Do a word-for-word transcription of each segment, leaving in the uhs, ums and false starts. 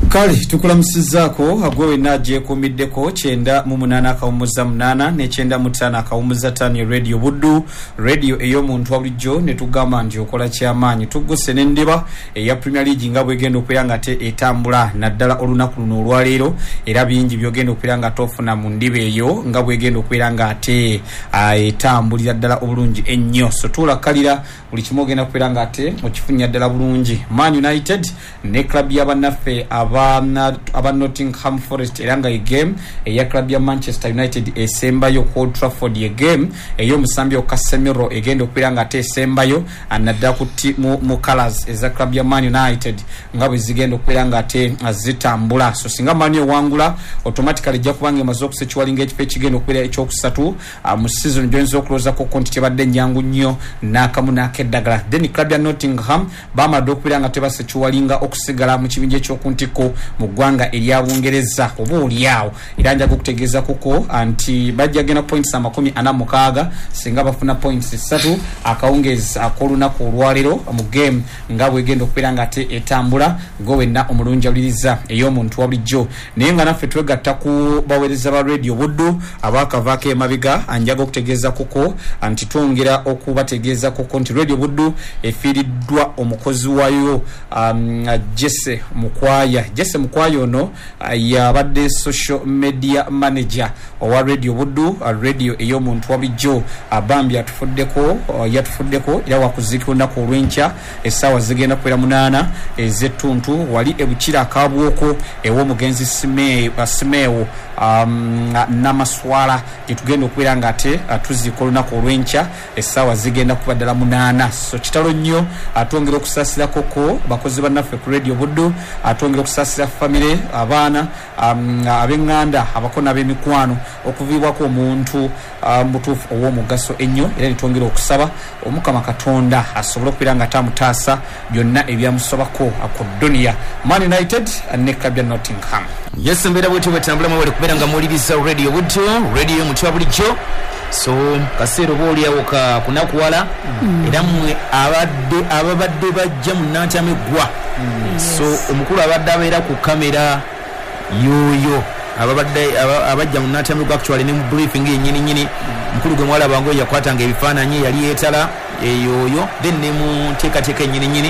Kali tukulamusizzaako agwewe najje kumiddeko kyenda mu munana akawumuza munana ne kyenda mu ttaano akawumuza ttaano radio Buddu radio ey'omuntu wa bulijjo ne tugamba nti okola kyamaanyi tugguse n'endiba eya Premier League nga bwegenda okubeera nga te etambula naddala olunaku luno olwaleero era bingi byogenda okubeera nga tofuna mu ndiba eyo nga bwegenda okubeera nga ate etambulira ddala obulungi ennyo so tuulakkalira buli kimu ogenda okubeera nga ate okifunya ddala bulungi. Man United ne club y'abannaffe aba aba Nottingham Forest eranga e game eya club ya Manchester United esembayo ku Old Trafford ye game eyo musambi okasemiro egenda okubeera nga ate esembayo anadda ku mu, mu colors eza club ya Man United nga bwe zigenda okubeera nga ate zitambula so singa mani owangula automatically jja kubanga emaze okusekiwalinga ekipe ekigenda okubeera ekyokusatu uh, mu season joinza okuloza ko konti tebadde nyangu nnyo n'akamu n'akeddagala then club ya Nottingham bamadde okubeera nga tebasekiwalinga okusigala mu kibinja ekyokuntiko mu ggwanga erya Bungereza oba oliawo era njaga okutegeeza kuko anti bajja gena points amakumi ana mukaaga singa bafuna points ssatu akawungeza akolunaku olwalero mu game nga bwegenda okubeera nga ate etambula go wenna omulungi awuliriza ey'omuntu wa bulijjo naye nga naffe twegatta ku baweereza ba radio Buddu abaakavaako emabiga anjaga okutegeeza kuko anti twongera okubategeeza kuko nti radio Buddu efiiriddwa omukozi wayo um, Jesse Mukwaya Jesse Mukwaya ono uh, yabadde social media manager owa radio Buddu uh, radio ey'omuntu wa bulijjo abambi atufuddeko uh, yatufuddeko era wakuzikunda ku lwencha essaawa zigenda kubeera munaana ez'ettuntu wali ebukira akabwoko ew'omugenzi Simeewo um, Namaswala gyetugenda okubeera nga ate atuzika olunaku olwencha essaawa zigenda kuba ddala munaana so kitalo nnyo atwongera okusaasira koko bakozi bannaffe ku radio Buddu atwongera okusaasira famire abaana um, ab'enganda abakona ab'emikwano okuviibwako omuntu mutuufu um, ow'omugaso ennyo era nitwongera okusaba omukama Katonda asobole okubeera nga tamutaasa byonna ebyamusobako ku duniya. Man United ne club ya Nottingham. Yes, mbera bwetu bwetambula mwewale kubeera nga muwuliriza radio Buddu radio y'omuntu wa bulijjo so kaseero boolyawo ka kunakuwala mm. era mmwe abadde ababadde bajja mu Nantamegwa mm. so yes. Omukulu abadde abeera ku kamera yoyo ababadde abajja mu Nantamegwa actually ne mu briefing yennyini nyini mukulu gwe mwala bango yakwatanga ebifaananyi yali yeetala eyoyo then ne mu teekateeka yennyini nyini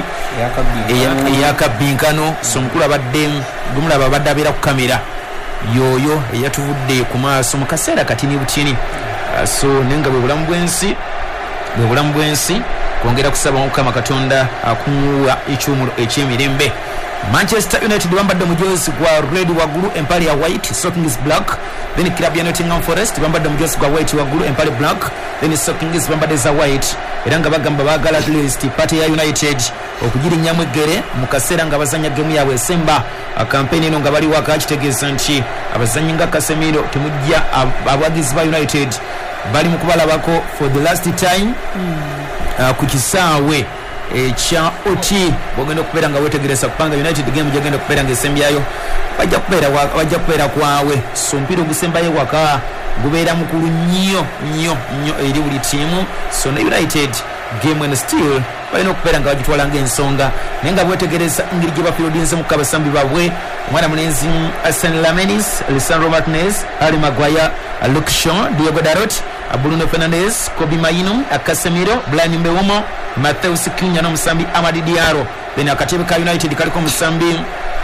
eyakabinkano so omukulu abadde gumulaba abadde abeera ku kamera yoyo eyatuvudde ku maaso mu kaseera katini butini uh, so nenga bwe bulamu bw'ensi bwe bulamu bw'ensi kwongera kusaba Mukama Katonda akumuwa ekyumulo ekyemirembe. Manchester United bambadde mujozi gwa red wagulu empale ya white socking is black then club ya Nottingham Forest bambadde mujozi gwa white wagulu empale black then socking is bambadde za white era nga bagamba bagala at least party ya United okugiri nyamwegere mu kaseera nga bazanya game yawe esemba campaign eno nga bali waka kitegeeza nti abazanyi nga Casemiro temujja abagizi ba United bali mu kubalabako for the last time mm. uh, ku kisaawe ekya oti bogenda okubeera nga wetegereza kupanga United game gyagenda okubeera nga esembyayo bajja kubeera bajja kubeera kwawe so mpira ogusembayo waka gubeera mukulu nnyo nnyo nnyo eri buli tiimu so ne United game and still balina okubeera nga bagitwala ng'ensonga naye nga bwetegereza engeri gye bafirodinze mu kabasambi baabwe omwana mulenzi Arsene Lamenis, Lisandro Martinez, Harry Maguire, Luke Shaw, Diogo Dalot, Bruno Fernandes, Kobe Mainoo, Casemiro, Bryan Mbeumo, Matheus Cunha n'omusambi Amadi Diallo then akatebe ka United kaliko omusambi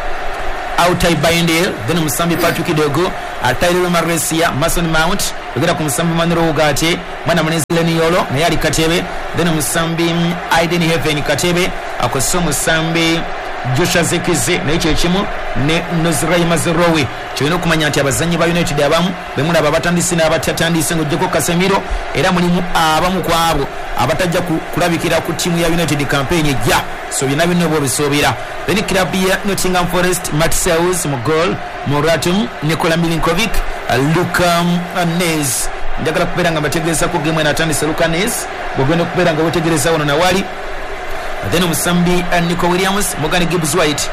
Altay Bayendele then omusambi Patrick Dogo, Tyrell Maresia, Mason Mount ogera ku musambi Manuel Ugarte mwana munezi Leniolo naye ali katebe then omusambi Aiden Heaven katebe akoso omusambi Joshua Zirkzee naye kyekimu ne Nozrai Mazraoui kyolina okumanya nti abazanyi ba United abamu bemulaba abatandise n'abatatandise ng'ojjako Casemiro era mulimu abamu ku abo abatajja kulabikira ku tiimu ya United campaign ejja so byonna byonna oba obisoobera then club ya Nottingham Forest Matseus mu goal Moratum Nikola Milinkovic Luka Nez njagala kubeera nga bategereza ku game enatandise Luka Nez bwogenda okubeera nga wetegereza wano nawali then omusambi uh, Nico Williams, Morgan Gibbs White,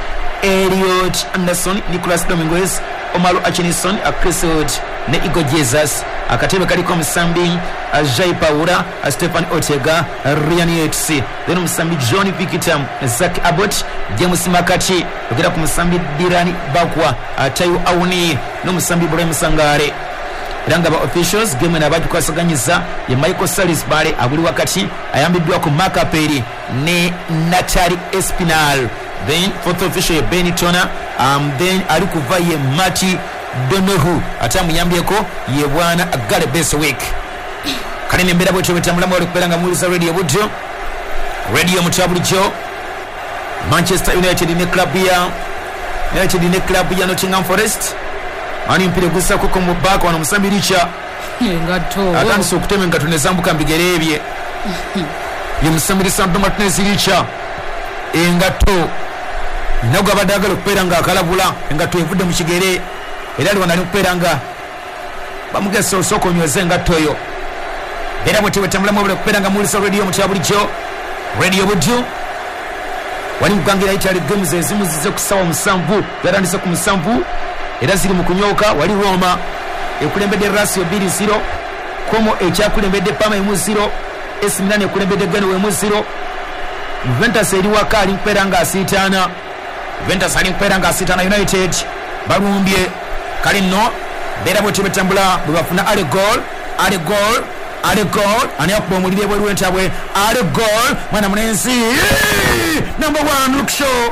Elliot Anderson, Nicholas Dominguez, Omaro Hutchinson, uh, Chris Hood, ne Igor Jesus, akatebe kaliko musambi Jai Paula, Stefan Otega, Ryan Yates, then musambi John Victor, Zach Abbott, James Makati, okera ku musambi Dirani Bakwa, Tayo Awuni no musambi Ibrahim Sangare. Ranga ba officials game na batu kwasaganyiza ya Michael Salisbury abuli wakati ayambiddwa ku Makaperi ne Natali Espinal. Then fourth official ya Benny Tona, um, then alikuva ye Mati Donohu atamuyambyeko ye bwana Gale Best Week. Kanene mbera bwetu betambulamu alikupelanga muliza radio budjo radio mutabulijo Manchester United ne club ya United ne club ya Nottingham Forest ani mpire gusa kuko mubako wana musambiricha ngato atanso okuteme ngatune zambuka mbigerebye ye musambirisa ndo Martinez richa engato nagwa badagalo kupelanga akalabula engato evudde mu kigere era ali wanali kupelanga bamugeso soko nyoze ngatoyo era bwe tebetambulamu bwe kupelanga mulisa radio mutabulijo radio budjo wali mugangira Italy games ezimu zize kusawa musambu yarandise ku musambu era ziri mu kunyoka wali Roma ekulembedde Lazio two zero Como ekyakulembedde Parma one zero A S Milan ekulembedde Genoa one zero Juventus eri wakali mperanga asitana Juventus ali mperanga asitana United balumbye kali no bera bwe tebetambula bwe bafuna ale goal ale goal ale goal ani akubomulire bwe lwentabwe ale goal mwana munenzi number one Luke Shaw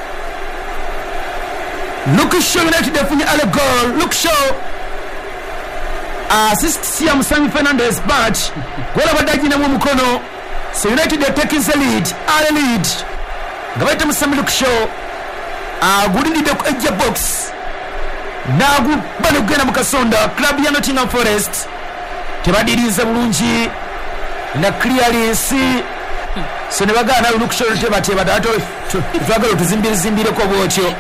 Luke Shaw United defunye ale goal Luke Shaw assist Siam Sami Fernandez but gola badaji na mukono so United are taking the lead ale lead ngabaita musami Luke Shaw agulindide ku edge box nagu bano gena mukasonda club ya Nottingham Forest tebadiriza bulungi na clearance so nebagana Luke Shaw tebate badato twagalo tuzimbire zimbire ko bwotyo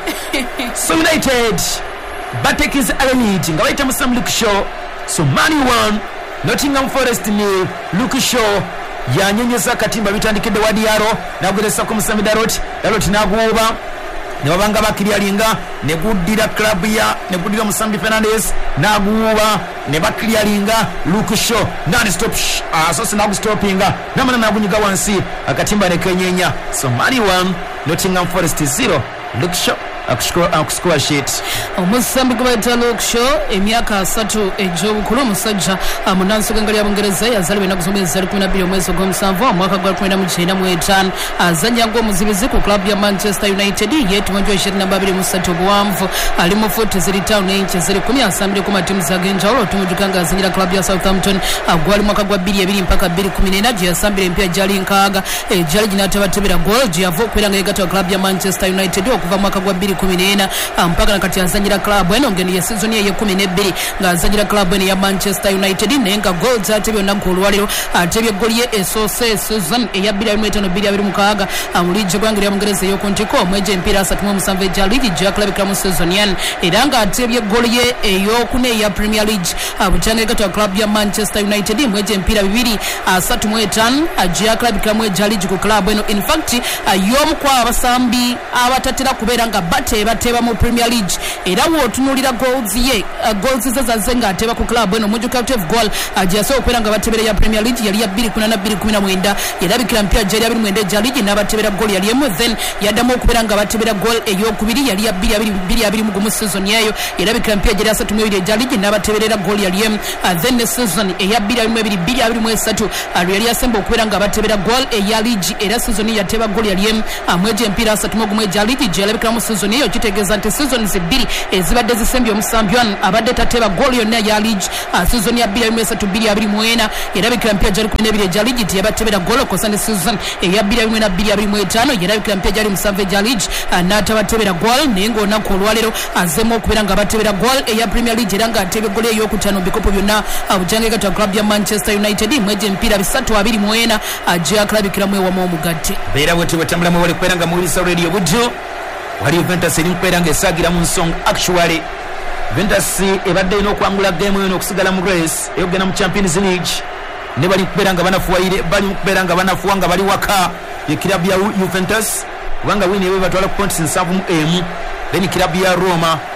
so United batekiz alid ngabaita musam Luke Shaw so Mani one Nottingham Forest ni Luke Shaw yanyenyeza katimba bitandikide wadi yaro naguresa ko musami Darot Darot naguba nebabanga bakirialinga negudira club ya negudira Musambi Fernandez naguba nebakirialinga Luke Shaw non stop asosi nagu stoppinga namana nabunyiga wansi akatimba nekenyenya so Mani one Nottingham Forest zero Luke Shaw akuscore sheet omusambi gwaita Luke Shaw emyaka asatu ejobukulu omusajja amunanso gangali abongereza yazaliwe na kusomeza kumi na mbili mwezi gw'omusanvu mwaka gwa kumi na mukyenda mu etaano azanya ngo muzibizi ku club ya Manchester United yetu mwanjo ishirini na babiri musatu obuwanvu ali mu futi ziri town inch ziri kumi asambire ku matimu zagenjawulo tumujukanga azanyira club ya Southampton agwali mwaka gwa bbiri ebiri mpaka bbiri kumi n'ena gye yasambire empya jali nkaaga ejali ginatabatebera gol gye yava okubeera yegatta club ya Manchester United okuva mwaka gwa bbiri kumi n'ena mpaka nakati azanyira club eno ngeni ya season ye kumi n'ebbiri nga azanyira club eno ya Manchester United nenga goals atebyo nako olwaliro atebye goli ye esose season eya bbiri abiri mu etaano bbiri abiri mu mukaaga amulije gwangira mungereza yo kontiko omweje empira asatu mu musanvu eja league gya club kiramu season yan era nga atebye goli ye eyo kune ya Premier League abujanga gato club ya Manchester United mweje empira bibiri asatu mu etaano ajja club kiramu eja league ku club eno in fact yomu kwa abasambi abatatera kubeera nga bate bateba mu Premier League era wotunulira goals ye uh, goals ze zazenga ateba ku club eno mujuka of goal ajasa okwera nga batebera ya Premier League yali ya bbiri kumi na bbiri kumi na mwenda yalabikira mpya jali abiri mwenda ja league n'abatebera goal yali emu then yadamu okubera nga batebera goal eyo kubiri yali ya bbiri abiri bbiri abiri mu season yayo yalabikira mpya jali asatu mu ebiri ja league n'abateberera goal yali emu uh, then the season eya bbiri abiri mu ebiri bbiri abiri mu esatu uh, yali yasemba okubera nga batebera goal eya league era season yateba goal yali emu uh, mweje mpira asatu mu gumu ja league yalabikira mu season yayo kitegeza nti season zibiri ezibadde zisembye omusambyan abadde tateba goal yonna ya league uh, season ya bbiri abiri mu esatu bbiri abiri mu ena yerabikira mpya jali kumi n'ebiri eja league teyabatebera goal kosa ne season eya bbiri abiri mu ena bbiri abiri mu etaano yerabikira mpya jali musanvu eja league uh, n'atabatebera goal naye ng'olunaku olwalero azemu okubeera nga batebera goal eya Premier League era nga atebye goal ey'okutaano bikopo byonna abujanga egatta club ya Manchester United mweje mpira bisatu abiri mu ena ajja kulabikiramu ewamu omugatte beera bwe tebetambulamu wali kubeera nga muwulisa radio budjo wali Juventus eri kubeera nga esagira mu nsonga actually Juventus ebadde ino okwangula game eno okusigala mu race eyogenda mu Champions League ne bali kubeera nga banafuwayire bali kubeera nga banafuwa nga bali waka ye club ya Juventus kubanga wini ebe batwala ku points nsanvu mu emu then club ya Roma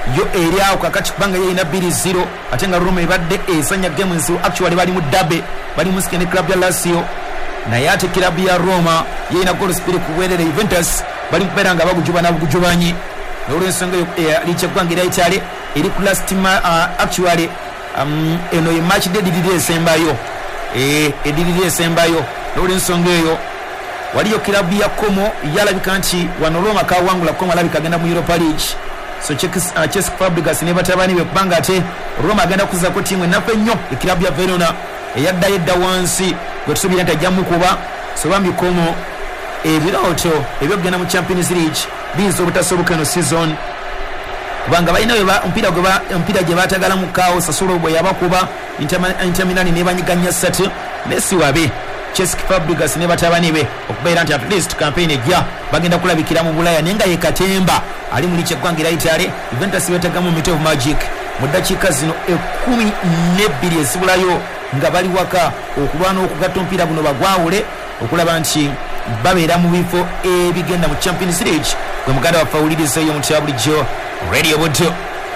yo eri awo kakati kubanga yeyina bbiri zero ate nga Roma ebadde esanya game nzibu actually bali mu dabe bali mu sikene club ya Lazio naye ate club ya Roma yeyina goal spirit kubwerere Juventus bali mpera nga bagujuba na bugujubanyi n'olwensonga licha kubanga era Italy eri ku last uh, actually um, eno e match de didide esembayo eh edidide esembayo n'olwensonga eyo waliyo club ya Como yalabika nti wano Roma kawangula Como alabika agenda mu Europa League so Chelsea uh, Chelsea Fabregas ne batabani be kubanga ate Roma agenda kuza ko timu enafe nnyo e club ya Verona eyadda yedda wansi gwe tusubira nti ajja kuba so bambi Como ebirooto ebyogenda mu Champions League bizo obutasoboka no season kubanga balina omupiira gwe omupiira gye baatagala mu kawo Sassuolo bwe yabakuba Inter Milan ne banyiganya ssatu Messi wabe Chelsea Fabregas ne batabani be okubeera nti at least campaign ejja bagenda kulabikira mu Bulaya nenga ye Katemba ali mu licha gwangira Italy Juventus betagamu Mito Magic mu dakiika zino ekumi n'ebbiri ezibulayo nga bali waka okulwana okugatta omupiira guno bagwawule okulaba nti babeera mu bifo ebigenda mu Champions League gwe muganda wa fawuliriza eyo muti bulijjo Radio Buto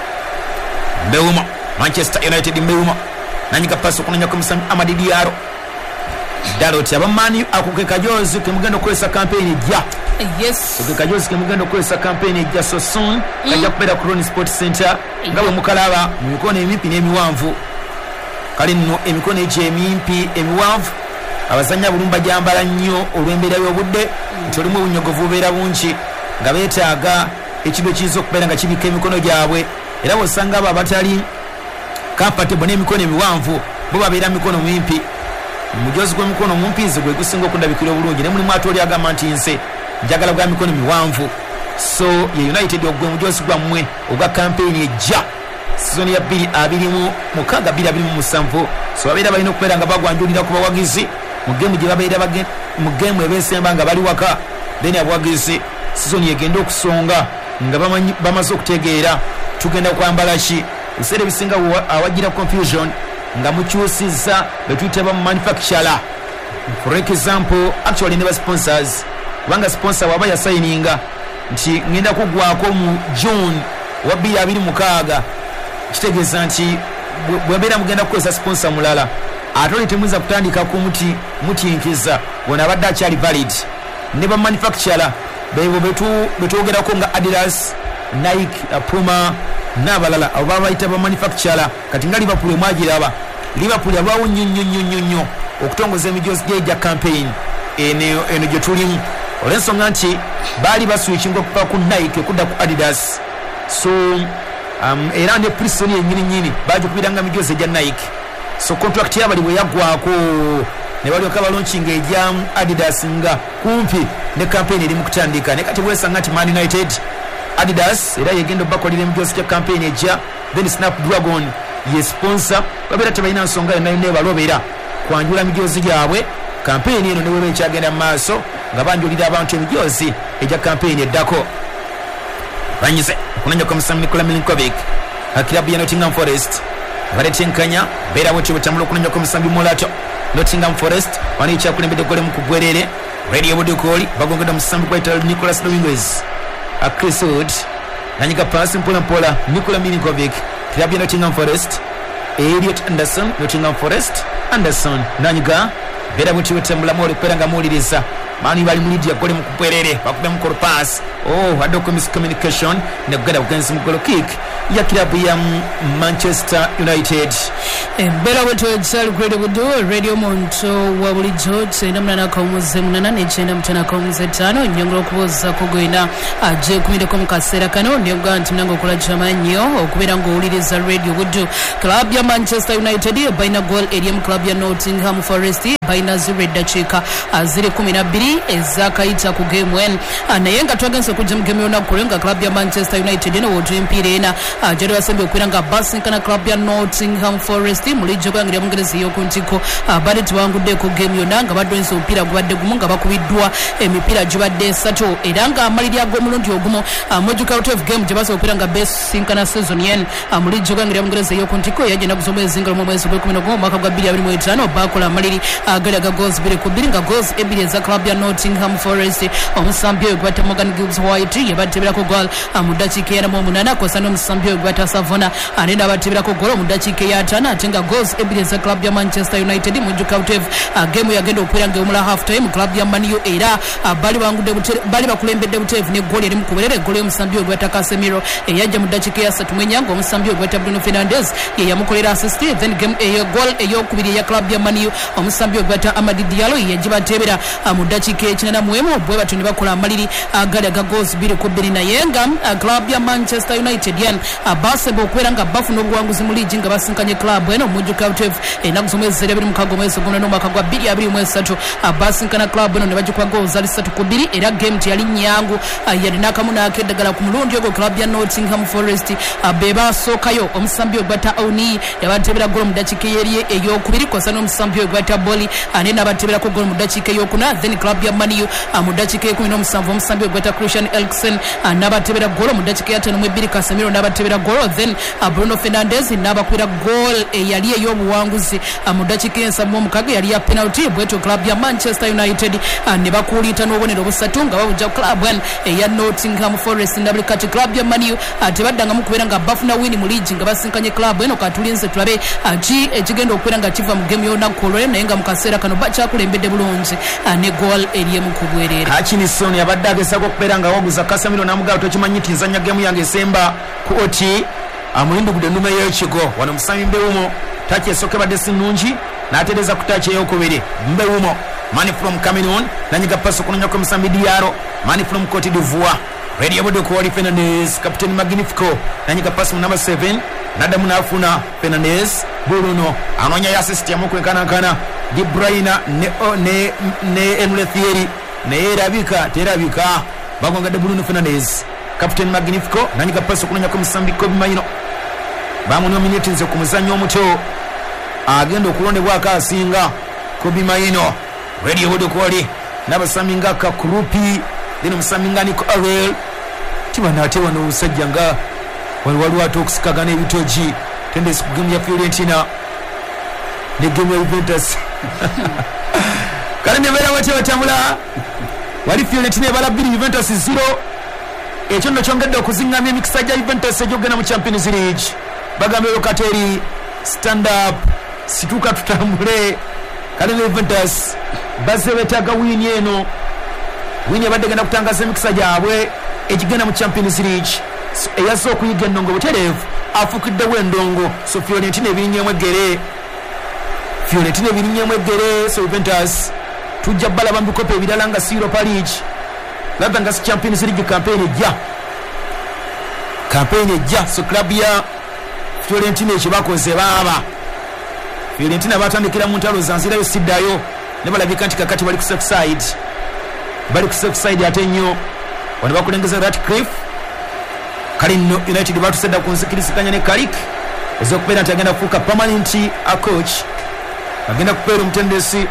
Mbewuma Manchester United Mbewuma nanyiga paso kunanya kwa Msami Amadi Diaro Daloti abamani akuke kajozi ke mugendo kwesa campaign ejja yes ke kajozi ke mugendo kwesa campaign ejja so soon mm. kajja kupera ku Roni Sport Center ngawe mukalaba mu mikono emimpi n'emiwanvu kali nno emikono eje emimpi emiwanvu abazanya bulumba jambala nnyo olw'embeera y'obudde toli mu bunyogovu beera bungi nga beetaaga ekibe kizo okubeera nga kibika emikono gyabwe era bosanga abo abatali comfortable n'emikono emiwanvu bo babeera mikono mimpi mujozi gw'emikono mumpizi gwe gusinga okundabikira obulungi ne mulimu ate oli agamba nti nze njagala gwa mikono miwanvu so ye United ogwe mujozi gwammwe ogwa campaign ejja season ya bbiri abiri mu mukaaga bbiri abiri mu musanvu so babeera balina okubeera nga bagwanjulira ku bawagizi mu gemu gye babeera mu gemu ebeesemba nga bali waka then abawagizi season yegenda okusonga nga bamaze okutegeera tugenda kwambala ki ebiseera ebisinga awagira confusion nga mukyusiza betuyita ba manufacturer for example actually never sponsors kubanga sponsor waba yasayininga nti ngenda kugwako mu June wa bbiri abiri mukaaga kitegeeza nti bwebeera mugenda kukozesa sponsor mulala atoli temwiza kutandika ku muti mutinkiza wona abadde akyali valid ne ba manufacturer bebo betu betwogerako nga Adidas Nike Puma n'abalala abo babayita ba manufacturer kati nga Liverpool emwagiraba Liverpool abawo nnyo nnyo nnyo nnyo okutongoza emijozi gy'ejja campaign eno eno gye tulimu olw'ensonga nti baali baswitchinga okuva ku Nike okudda ku Adidas so um, era ne Prison yennyini nnyini bagikubiranga mijozi egya Nike so contract yabali bwe yaggwako ne balyoka balaunchinga ejya Adidas nga kumpi ne campaign eri mu kutandika ne kati bwesanga nti Man United Adidas era yegenda bakolera emijozi gya campaign ejja then Snapdragon ye sponsor babeera tebalina nsonga yonna yonna ebalobera kwanjula mijozi gyabwe campaign eno ne bweba ekyagenda mu maaso nga banjulira abantu emijozi ejja campaign eddako banyize okunanya kwa Musamu Nikola Milinkovic akilabu ya Nottingham Forest baletenkanya beera bwetyo bwetambula okunanya kwa Musambi Molato Nottingham Forest wano ekyakulembedde gole mu kugwerere Radio Budukoli bagongedde Musambi kwa Italo Nicolas Dominguez a Chris Wood nanyiga pasi mpola mpola Nikola Milinkovic kilabu ya Nottingham Forest Elliot Anderson Nottingham Forest Anderson nanyiga beera bwetyo bwetambula mwoli kwera nga muwuliriza mani bali mulidi yakole mu kupwerere bakube mu pass oh adoko miscommunication ne gada bugenzi mu goal kick ya kilabu ya Manchester United embera wetu etsali kwede budo Radio Monto wa bulijjo tsenda munana kaumuze munana ne chenda mutana kaumuze tano nyongolo kuboza kugwina aje kumide ko mukasera kano ndiye bwanti nango kula chamanyo okubera ngo uliriza Radio Budo club ya Manchester United baina goal eri mu club ya Nottingham Forest baina zire dachika azire kumi na bbiri ezakaita ku game one anayenga twagenze kujja mu game yona kulenga club ya Manchester United ne wotu empire ena ajero yasembe okwiranga basi kana club ya Nottingham Forest mulijjo kwangira mungereza yo kuntiko abade twangudde ku game yona nga badwense opira gubadde gumunga bakubiddwa emipira gibadde sato eranga amaliri ago mulundi ogumo mojuka out of game jabasa okwiranga best sinkana season yen mulijjo kwangira mungereza yo kuntiko yaje nakuzomwe zingalo mu mwezi gwa kumi na gumu mwaka gwa bbiri abiri mu etaano bakola amaliri agala ga goals bire ku biringa goals ebiri za club ya Nottingham Forest omusambyo gwata Morgan Gibbs White yabateberako gol mu ddakiika ya munana kw'ossa n'omusambi oyo gwata Savona ate n'abateberako gol mu ddakiika ya ttaano ate nga goals ebbiri eza club ya Manchester United mu Jukautef game yagenda okubeera ng'ewumula half time club ya Man U era bali bangudde bali bakulembedde Buteevu ne goal eri mu kuberera goal y'omusambi oyo gwata Casemiro eyajja mu ddakiika ya ssatu mwenya ng'omusambi oyo gwata Bruno Fernandes ye yamukolera assist then game eyo goal ey'okubiri eya club ya Man U omusambi oyo gwata Amadi Diallo yagibatebera mu ddakiika ekinaana mu emu bwe batyo ne bakola amaliri agali aga goals bbiri ku bbiri naye nga club ya Manchester United yan baseba okubeera nga bafuna obuwanguzi mu liigi nga basinkanye club eno mu Jukautef ennaku z'omwezi zero mukaaga omwezi guno n'omwaka gwa bbiri abiri mu esatu basinkana club eno ne bagikuba goals ali ssatu ku bbiri era game teyali nyangu yalina akamu n'akeddagala ku mulundi ogwo club ya Nottingham Forest be basookayo omusambi ogwata Oni yabatebera golo mu ddakiika ey'okubiri kw'ossa n'omusambi ogwata Boli ane n'abateberako golo mu ddakiika ey'okuna then club ya Man U mu ddakiika ekumi n'omusanvu omusambi ogwata Christian Eriksen n'abatebera golo mu ddakiika ya ttaano mu ebbiri Casemiro n'abatebera golo then Bruno Fernandes n'abakwira gol eyali ey'obuwanguzi mu ddakiika ensavu mu omukaaga yali ya penalty bwetyo club ya Manchester United ne bakuuliita n'obubonero busatu nga babujja club one eya Nottingham Forest ndabuli kati club ya Man U tebaddangamu kubeera nga bafuna wini mu liigi nga basinkanye club eno katulinze tulabe ki ekigenda okubeera nga kiva mu game y'olunaku olwole naye nga mu kaseera kano bakyakulembedde bulungi ne gol eriemu ku bwereere. Hutchinson yabadde agezaako okubeera nga waguza Casemiro n'amugamba tokimanyi nti nzanya game yange esemba ku oti amulindugudde ennume y'ekigo wano musami Mbeumo tachi esooka ebadde si nnungi n'atereeza ku tachi ey'okubiri Mbeumo Mani from Cameroon nanyiga paso kunonya kwa Musambi Diaro Mani from Cote d'Ivoire Radio Bodo Kuwali Fernandez Captain Magnifico nanyiga paso mu number seven nadamu n'afuna Fernandez Bruno anonya ya assist ya mukwe kana kana De Bruyne ne ne ne Emile Thierry ne erabika terabika bagonga de Bruno Fernandez Captain Magnifico nanyiga paso kunonya kwa Musambi Kobe Mayino bamu nominate nze ku muzannyo omuto agenda okulondebwa akasinga Kobe Mayino Radio Bodo Kuwali n'abasaminga Kakurupi dino musaminga Nico Arel tibana ate wano musajja nga wali waliwo ate okusikagana ebitogi tendesi ku game ya Fiorentina ne game ya Juventus kale ne beera wate batambula wali Fiorentina ebala bbiri Juventus zero ekyo nno kyongedde okuzingamya emikisa gya Juventus egyogenda mu Champions League bagambe Locatelli stand up situka tutambule kale ne Juventus bazze betaaga wini eno wini abadde genda kutangaza emikisa gyabwe ekigenda mu Champions League eyazze okuyiga endongo butereevu afukiddewo endongo so Fiorentina ebirinyemu eggere Fiorentina ebirinyemu eggere so Juventus tujja balaba mu bikopo ebirala nga Europa League labda nga Champions League campaign ejja campaign ejja so club ya Fiorentina ekyo bakoze baaba Fiorentina batandikira mu ntalo zanzirayo siddayo ne balabika nti kakati bali ku safe side bali ku safe side ate nnyo wano bakulengeza Ratcliffe kali nno United batusedda ku nzikiriziganya ne Carrick ezokubeera nti agenda kufuuka permanent a coach agenda kupeera omutendesi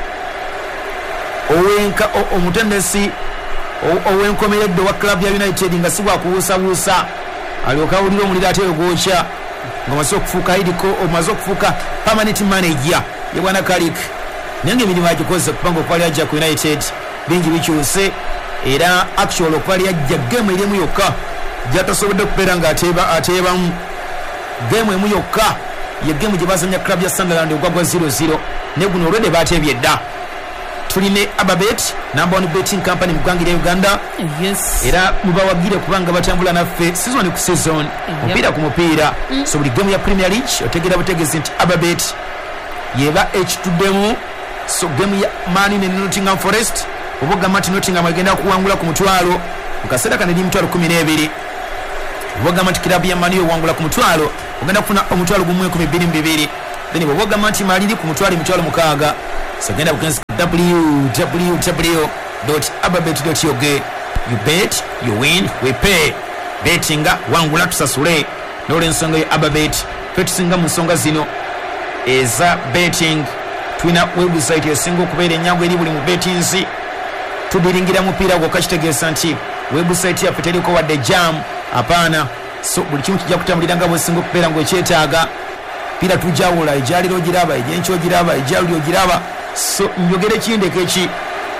owenka omutendesi owenkomeredde wa club ya United nga si bwakubuusabuusa alyoka awulira omuliro ate ogwokya nga maze okufuuka idiko omaze okufuuka permanent manager ye bwana Carrick naye ng'emirimu agikoze kubanga okwali ajja ku United bingi bikyuse era actual okwali ajja game erimu yokka gyatasobodde okubeera nga ateeba ateebamu game emu yokka ye game gye bazanya club ya Sunderland ogwagwa zero zero ne guno olwedde bateebye dda tuline Ababet number one betting company mu ggwanga lya Uganda yes era mubawagire kubanga batambula naffe season ku season mupiira ku mupiira mm. so buli game ya Premier League otegera butegezi nti Ababet yeba ekituddemu so game ya Man United ne Nottingham Forest obuga mati Nottingham agenda kuwangula ku mutwalo mukasera kanedi mutwalo kumi n'ebiri obuga mati club ya Man U wangula ku mutwalo ogenda kufuna omutwalo gumu ku bibiri mbibiri then obuga mati maliri ku mutwalo mutwalo mukaaga so genda bukenzi w w w dot ababet dot u k you bet you win we pay bettinga wangula tusasule n'olw'ensonga ya Ababet twetusinga mu nsonga zino eza betting twina website esinga okubeera ennyangu eri buli mu bettings tudiringira mupiira gwokka kitegeeza nti website yaffe teriko wadde jam apaana so buli kimu kijja kutambulira nga bwesinga okubeera ng'ekyetaaga piira tujawula ejyaliro ogiraba egyenkyo ogiraba ejyaluli ogiraba so njogere kindeko eki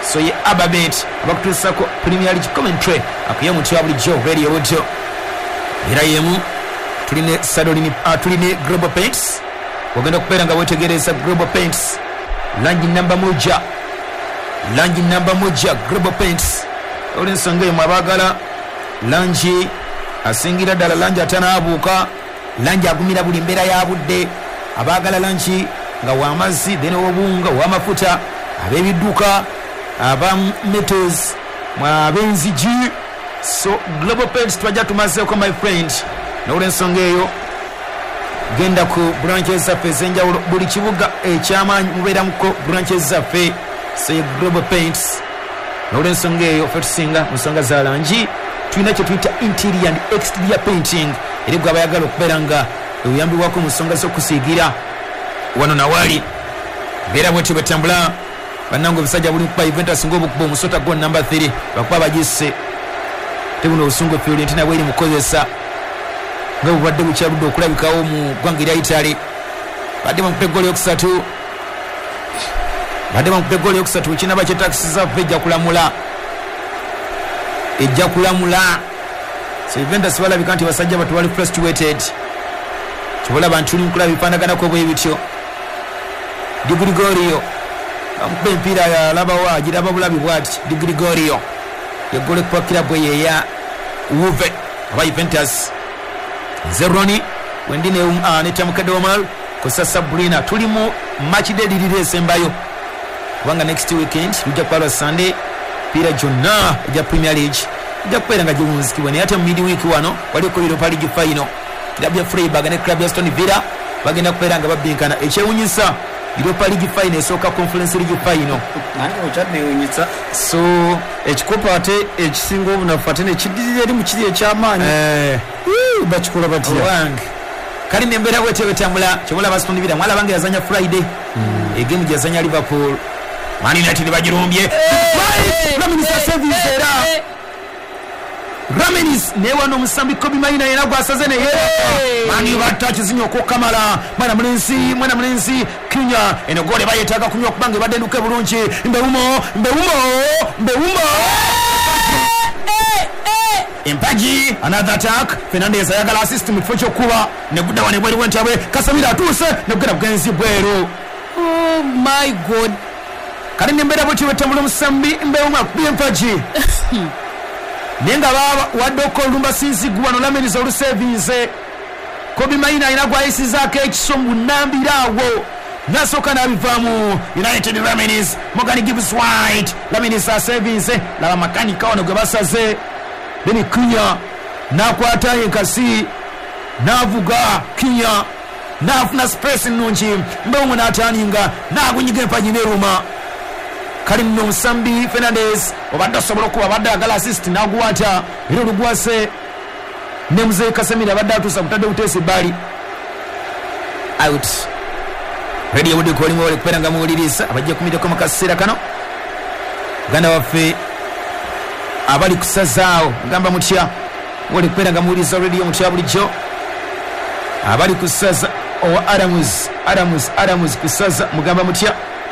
so ye Ababet abakutusako Premier League commentary akuye mutya bulijjo radio audio era yemu tuline Sadolini uh, tuline Global Paints wagenda kupera nga wetegereza Global Paints langi namba moja langi namba moja Global Paints olensonga yemu abagala langi asingira ddala langi atanaabuuka langi agumira buli mbeera ya budde abagala langi nga w'amazzi then obunga w'amafuta ab'ebidduka aba metals ab'enzigi so Global Paints twajja tumazeeko my friend n'olwensonga eyo genda ku branches zaffe ez'enjawulo buli kibuga ekyamaanyi mubeeramuko branches zaffe so Global Paints n'olwensonga eyo ffe tusinga mu nsonga za langi tulina kye tuyita interior and exterior painting era gwe abayagala okubeera nga eyambibwako mu nsonga z'okusiigira wano nawali mbeera bwetyo bwetambula bannange ebisajja buli kuba Juventus ng'obukuba omusota gwa namba three bakuba bagisse tebuno obusungu Fiorentina ntina bweri mukozesa nga bubadde bukyaludde okulabikawo mu ggwanga erya Italy badde bamukuba eggoolo yokusatu badde bamukuba eggoolo yokusatu ekinaba kye takisi zaffe ejja kulamula ejja kulamula so Juventus balabika nti basajja batu bali frustrated kibolaba nti tuli mukulaba bifaanaganako bwe bityo Di Gregorio bamukuba empiira yalabawo agiraba bulabi bwati Di Gregorio yeggole kupakira bwe yeya Juve aba Juventus Zeroni wendine uh, netamukadde Omar kosa Sabrina tuli mu match day lirire esembayo kubanga next weekend tujja kubalwa Sunday pira jonna ja Premier League ejja kubeera nga giwunzikibwa naye ate mu midweek wano waliko Europa League final club ya Freiburg ne club ya Aston Villa bagenda kubeera nga babinkana ekyewunyisa Europa League final esooka Conference League final nange okyaddeewunyisa so ekikopo ate ekisinga obunafu ate nekiddirira eri mu kiri ekyamaanyi eh bakikola batya owange kali nembeera bwetyo betambula kyobulaba Aston Villa mwala bange yazanya Friday egemu gyazanya Liverpool Man United bagirumbye Raminis service era Raminis ne wano musambi Kobe Maina era gwasaze ne yera Man batta kizinyo ko Kamala mwana mulenzi mwana mulenzi Kenya eno gole bayetaka kunywa kubange badenduke bulungi mbewumo mbewumo mbewumo Empaji another attack Fernandez ayagala assist mu kifo ky'okuba ne gudda wane bweri wentabe Kasamira atuuse ne gudda bugenzi bweru oh my god kali nembera bwetyo betambula musambi mbewuma kubi empaji nenga baba wadoko lumba sinzi gwano lameniza olusevinze Kobe Maina inagwa isi zake ekisombu nambirawo nasoka nabivamu United Raminis Morgan Gibbs White Lamenisa sevinze laba makanika ono gwe basaze Beni Kenya nakwata enkasi navuga Kenya nafuna space nungi mbewumu nataninga nagunyiga empanyi neruma kali nno musambi Fernandez obadde osobola okuba badde agala assist naguwata era olugwase ne muzeyi Kasemira abadde atuusa kutadde buteesi bali out radio wodi kolinga wali kupera nga muwuliriza abajja kumideko mu kaseera kano Uganda waffe abali kusazaawo gamba mutya wali kupera nga muwuliriza radio mutya bulijjo abali kusaza owa Adamus Adamus Adamus kusaza mugamba mutya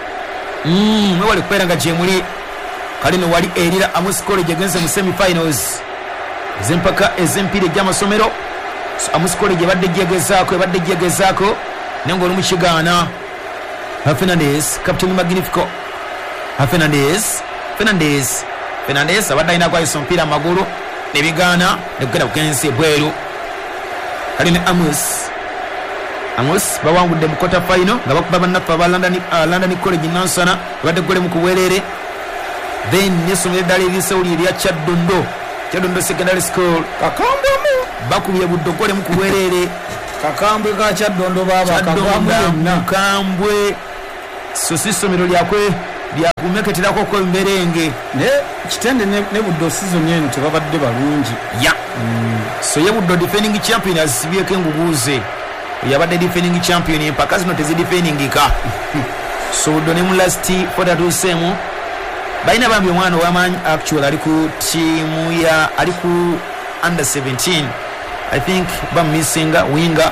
Mm, wali kupera nga jemuli kalino wali erira Amos College against mu semi finals zempaka ezempire gy'amasomero so Amos College badde jegezaako badde jegezaako nengo olumu kigana Fernandez captain Magnifico Fernandez Fernandez Fernandez abadde ina kwa isompira magulu nebigana negera kugenzi bweru kalino Amos Amos bawangudde mu quarter final nga bakuba bannafa ba London uh, London College Nansana badde gole mu kuwerere then nesomero dali lisawuli lya Chadondo Chadondo Secondary School kakambwe bakubye buddogole mu kuwerere kakambwe ka Chadondo baba kakambwe kambwe so sisomero lyakwe lyakumeketerako ko mberenge ne kitende ne, ne buddo season yenu tebabadde balungi ya mm. so ye buddo defending champion asibyeko engubuze yabadde defending champion mpaka zino tezi defending ka so buddo ne mu last quarter to semu baina bambi omwana w'amaanyi actually ali ku timu ya ali ku under seventeen I think ba missinga winga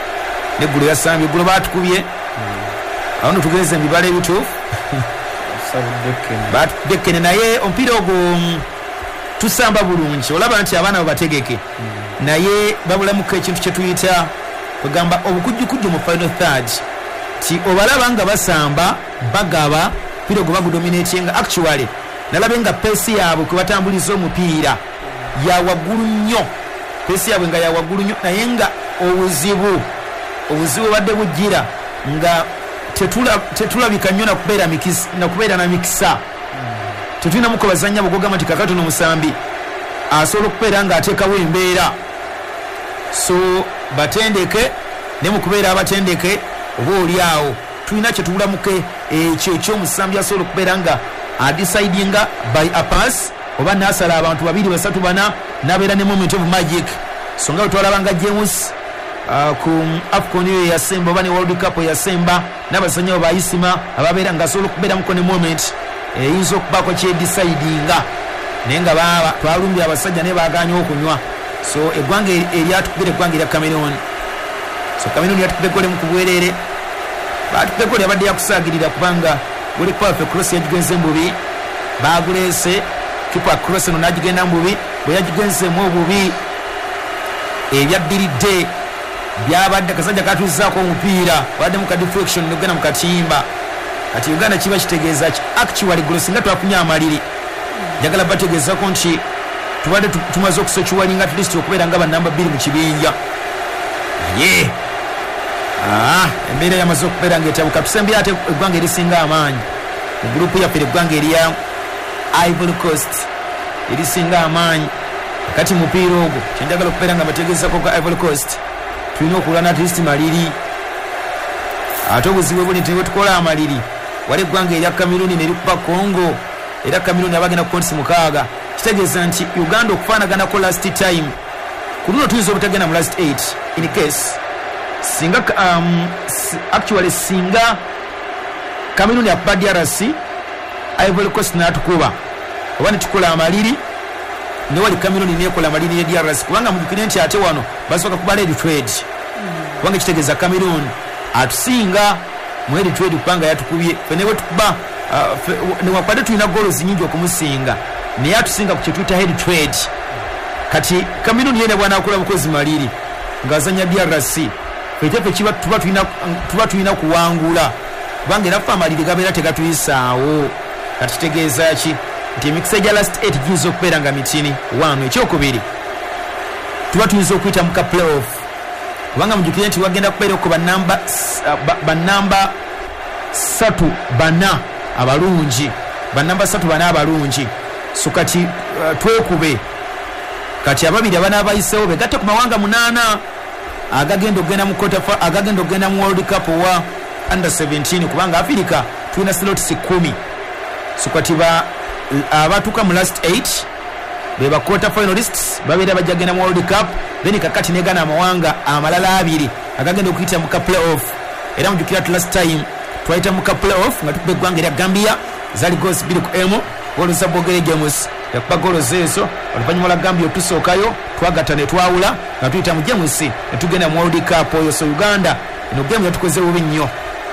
ne gulu ya sambi gulu batukubye mm. awono tugeze mbibale ebitufu batudekene naye omupiira ogwo tusamba bulungi olaba nti abaana babategeke mm. naye babulamuko ekintu kyetuyita kugamba obukujjukujju mu final third ti obalaba nga basamba bagaba omupiira ogwo bagudominatinga actually nalabe nga pesi yaabwe kwe batambuliza omupiira yawaggulu nnyo pesi yaabwe nga yawaggulu nnyo naye nga obuzibu obuzibu badde bujjira nga tetulabika nnyo nakubeera na mikisa tetulina muko bazanya bugogamba nti kakati no musambi asobola okubeera nga ateekawo embeera so batendeke ne mu kubeera abatendeke oba oli awo tulina kyetubulamuke ekyo ekyomusambi asobola okubeera nga adecidinga by a pass oba nasala abantu babiri basatu bana nabeera ne moment of magic so nga bwetwalabanga James Uh, ku AFCON yo yasemba oba ne World Cup yasemba n'abazannyi bayisima ababeera nga asobola okubeera muko ne moment eyinza okubaako kyedecidinga naye nga baba twalumbye abasajja naye baganya okunywa so eggwanga eryatukubira eggwanga erya Cameroon so Cameroon yatukubira gole mu kubwerere batukubira gole abadde yakusaagirira kubanga gole kwafe cross yagigenze mbubi bagulese kipa cross no nagigenda mbubi bwe yagigenze mu obubi ebyaddiridde byabadde kasajja katuzaako omupiira wadde mu deflection nogenda mu katimba kati Uganda kiba kitegeeza ki actually golo singa twafunye amaliri njagala bategeezako nti tubadde tumaze okusokiwalinga at least okubeera nga bannamba bbiri mu kibinja naye ah, embeera yamaze okubeera ngaetabuka tusembera ate eggwanga erisinga amaanyi mu gurupu yaffe eggwanga erya Ivory Coast erisinga amaanyi kati mupiira ogwo kyenjagala okubeera nga bategeezako ga Ivory Coast tulina okulwana at least maliri ate obuzibu buli nti wetukola amaliri wali eggwanga erya Cameroon nerikuba Congo era Cameroon abagenda ku konti mukaaga kitegeeza nti Uganda okufaanaganako last time ku luno tuyinza obutagenda mu last eight in case singa um, actually singa Cameroon yakuba D R C Ivory Coast n'atukuba oba netukola amaliri newali Cameroon nekola amaliri ne D R C kubanga mujukire nti ate wano basooka kuba ready trade kubanga kitegeeza Cameroon atusinga mu ready trade kubanga yatukubye fenewe tukuba uh, newakwadde tulina goals nyingi okumusinga naye atusinga ku kyetuyita head trade kati Cameroon yene bwana akola bukozi maliri ngazanya D R C fetefe kiba tuba tulina tuba tulina kuwangula kubanga era fa amaliri gabeera tegatuyisaawo kati kitegeeza ki nti emikisa gya last eight giyinza okubeera nga mitini wano ekyokubiri tuba tuyinza okuyita muka playoff kubanga mujukire nti wagenda kubeera okuba bannamba bannamba satu bana abalungi bannamba satu bana abalungi so kati uh, twekube kati ababiri abana abayisewo begatte ku mawanga munaana agagenda okugenda mu quarter agagenda okugenda mu World Cup wa under seventeen kubanga Africa tulina slots kumi so kati ba abatuka mu last eight beba quarter finalists babeera bajagenda mu World Cup then kakati negana amawanga amalala abiri agagenda okuyita mu playoff era mujukira last time twaita mu playoff nga tukube gwanga erya Gambia zali goals biri ku emo golo za Bogere James yakuba golo zezo oluvanyuma la Gambia otusookayo twagatta ne twawula nga tuyita mu James ne tugenda mu World Cup oyo so Uganda eno game yatukoze bubi nnyo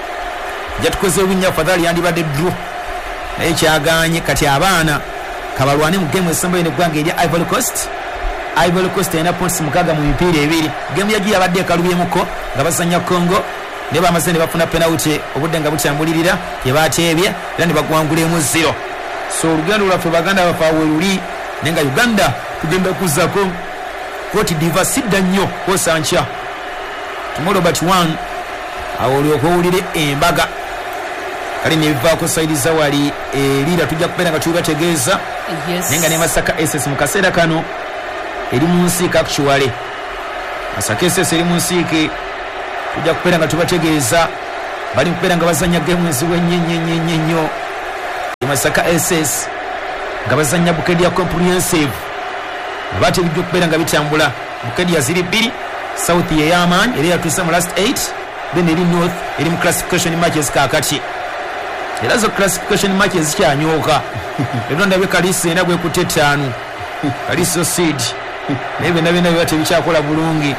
yatukoze bubi nnyo afadhali yandibadde draw naye kyaganye kati abaana kabalwane mu game esembayo ne gwanga erya Ivory Coast Ivory Coast ena points mukaga mu mipiira ebiri game yagiye abadde kalubyemuko nga basanya Congo ne bamaze ne bafuna penalty obudde nga butambulirira yebateebye era ne bagwangulemu zero so olugendo lwaffe baganda bafaawe luli nenga Uganda tugenda kuzako Cote d'Ivoire sidda nnyo osancha tomorrow but one awoli okuwulire embaga kali nebivaako saidi zawali erira tujja kubeera nga tubategeeza yes. nenga ne Masaka S S mu kaseera kano eri mu nsiike actually Masaka S S eri mu nsiike tujja kubeera nga tubategeeza bali kubeera nga bazanya game eziwe nnyo Masaka S S nga bazanya bukedi ya comprehensive abate bijja kubeera nga bitambula bukedi ya ziri bbiri South ye yaman eri yatuusa mu last eight then eri North eri mu classification matches kakati era zo classification matches kyanyoka era ndabe Kalisi ena gwe kutetanu Kalisi seed nebe nabe nabe bate bichakola bulungi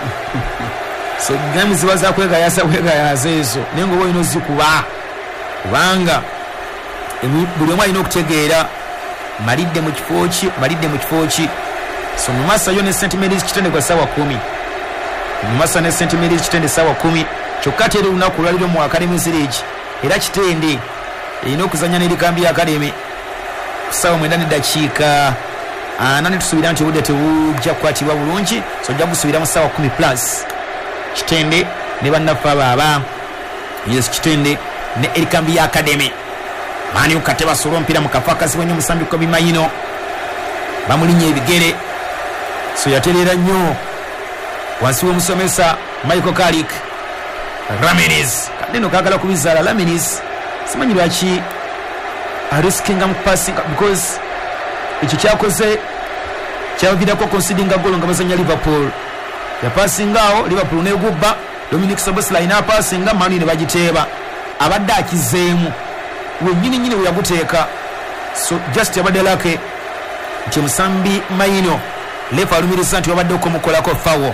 so games ziba za kwega yasa kwega yazezo nengo boyino zikuba kubanga buli omu alina okutegeera malidde mu kifo ki malidde mu kifo ki. So mu masa yo ne Saint Mary's kitende kwa sawa kumi, mu masa ne Saint Mary's kitende sawa kumi kyokka teri lunaku lwaliro mu Academy Village era kitende erina okuzanya n'erikambi ya Academy sawa mwenda n'eddakiika ana netusuubira nti obudde tebujja kukwatibwa bulungi, so ojja kusubira mu sawa kumi plus kitende ne bannaffe abaaba yes kitende ne erikambi ya Academy. Mani ukate basolo omupiira mu kafo akazibwa omusambi Kobe Mayino bamulinnya ebigere, so yatereera nnyo wansi w'omusomesa Michael Carrick. Ramirez kadeno kagala kubizaala Ramirez simanyi lwaki ariskinga mu passing because ekyo kyakoze kyaviirako conceding goal nga bazanya Liverpool ya passing awo Liverpool negubba Dominic Szoboszlai na passing Manu ne bagiteeba abadde akizeemu wenyini nyini we yaguteeka, so just yabadde lake nti musambi Mayino lefa alumiriza nti wabadde okumukolako fawo.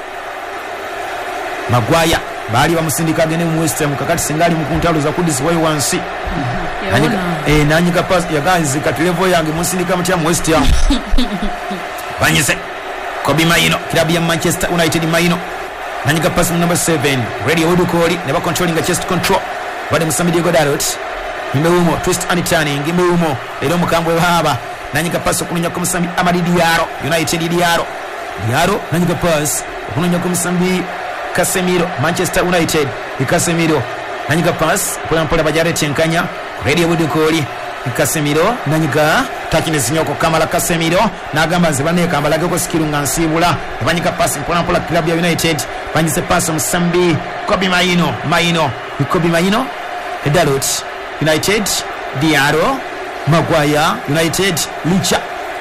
Magwaya baali bamusindika agende mu West Ham kakati singa ali mu kuntalo za kudisiwayo wansi eh nanyiga pass ya guys kati level yange musindika mutya mu West Ham banyise Kobe Mayino klabu ya Manchester United. Mayino nanyiga pass mu number seven Radio Udukoli ne ba controlling chest control bade musambi Diego Dalot Mbeumo twist and turning Mbeumo ero mukambwe baba nanyiga pass okunya ku musambi Amadi Diaro United Diaro Diaro nanyiga pass okunya ku musambi Casemiro Manchester United Casemiro nanyiga pass pola mpola bajare tenkanya Radio Budukoli Casemiro nanyiga takine zinyoko Kamala Casemiro nagamba zibane Kamala gako sikirunga nsibula banyiga pass pola mpola club ya United banyise pass musambi Kobe Mayino Mayino Kobe Mayino Dalot United Diaro Maguire United Licha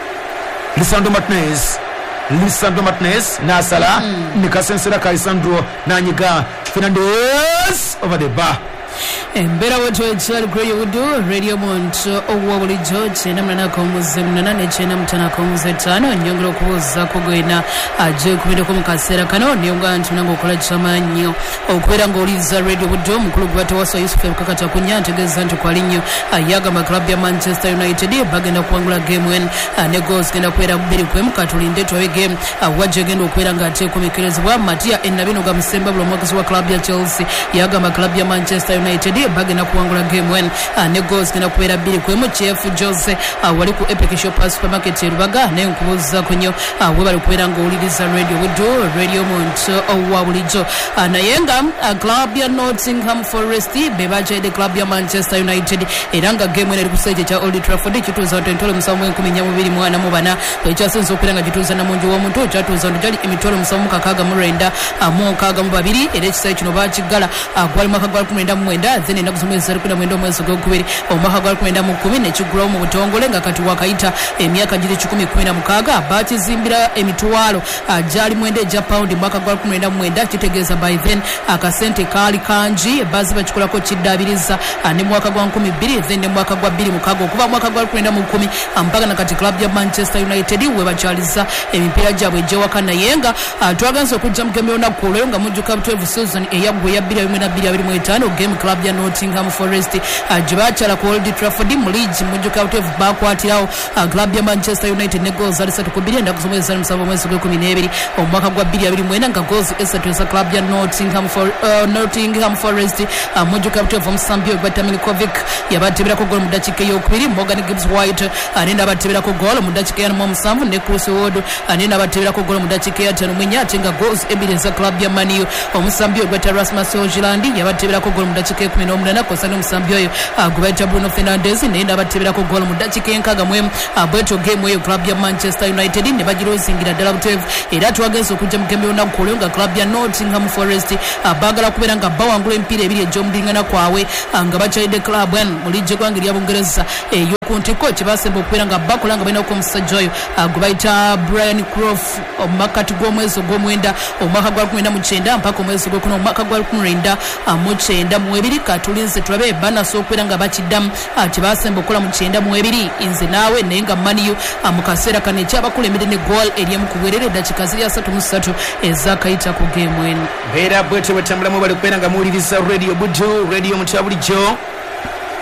Lisandro Martinez Lisandro Martinez Nasala mm. Nikasensera Kaisandro Nanyiga Fernandez over the bar. Mbera wetu echali Radio Wudu Radio Mont owa buli George na mnana komuze mnana nechena mtana komuze tano nyongero kuza kugoina aje kumide ko mukasera kano niyonga nti nango kola chama nnyo okwera ngoliza Radio Wudu mukulu gwate waso Yusuf mkakata kunyante geza nti kwalinyo ayaga ma club ya Manchester United bagenda kuangula game when ne goals genda kwera kubiri kwe mukatulinde twa game waje genda okwera ngate kumikerezwa Matia enabino ga msemba blo mwakisi wa club ya Chelsea yaga ma club ya Manchester United bagenda kuangula game when ne goals genda kwera biri kwe mu Chief Jose wali ku Epic Shop Supermarket Rubaga ne nkubuza kunyo we bali kwera ngoliriza Radio Wudu Radio Mont owa bulijo nayenga club ya Nottingham Forest bebaje de club ya Manchester United eranga game ene kuseje cha Old Trafford kituza otentole musamu enkumenya mubiri mwana mubana ekyasenzo okulanga kituza na munju womuntu kyatuza ndjali emitolo musamu kakaga murenda amu kaga mubabiri ere kisaye kino bakigala gwali maka gwali kumenda mwenda zene nakuzumeza kuna mwendo mwezo gokubiri omaka gwali kumenda mu kumi ne kigula mu butongole nga kati wakaita emyaka giri kikumi kumi na mukaga bakizimbira emitwalo ajali mwende ja pound mwaka gwali kumenda mwenda kitegeza by then akasente kali kanji bazi bakikolako kiddabiriza ne mwaka gwa nkumi bbiri then ne mwaka gwa bbiri mukaga okuva mwaka gwali kumenda mu kumi mpaka na kati club ya Manchester United we bachaliza emipiira gyabwe gyewaka nayenga twaganza okujja mugeme onaku olwo nga mujjuka twelve season eyagwe ya bbiri mu bbiri abiri mu etaano game club ya Nottingham Forest gibachala ku Old Trafford mu Leeds mujjuka twelve bakwatirawo club ya Manchester United ne goals ali satu ku bbiri enda kuzomeza musanvu mwezi gwa kumi n'ebiri omwaka gwa bbiri abiri mu ena nga goals esatu za club ya Nottingham for uh, Nottingham Forest uh, mujjuka twelve omusambyo Bata Milikovic yabatebera ko goal mu dakiika y'okubiri Morgan Gibbs White anenda batebera ko goal mu dakiika ya musanvu ne Chris Wood anenda batebera ko goal mu dakiika ya ttaano mwenya atenga goals ebiri za club ya Man U omusambyo Bata Rasmus Hojlandi yabatebera ko goal mu dakiika ya kumi n'omunaana kosana omusambyo oyo agubeta Bruno Fernandes nenda batebera ko goal mu dakiika ya nkaaga mu emu bweto game eyo club ya Manchester United ne bagirozingira ddala twelve era twagenza okujja mu game onaku olwo nga club ya Nottingham Forest bagala kubeera nga bawangula empiira ebiri egy'omulingana kwabwe nga bakyalidde club one mu ligye gwanga erya Bungereza eyokuntiko kyebasemba okubeera nga bakola nga balina ku omusajja oyo gwe bayita Brian Clough omumakati gw'omwezi ogw'omwenda omwaka gwa kumi na mukyenda mpaka omwezi ogw'okuna omwaka gwa kumi lwenda mu kyenda mu ebiri katulinze tulabe banasobola okubeera nga bakiddamu kyebasemba okukola mu kyenda mu ebiri nze naawe naye nga Man U mu kaseera kano ekyabakulembedde ne goal eryemu ku bwerere eddakiika ziri asatu mu ssatu ezakayita ku game eno mbeera bwetyo bwetambulamu bali kubeera nga muwuliriza Radio Buju Radio Mutya bulijjo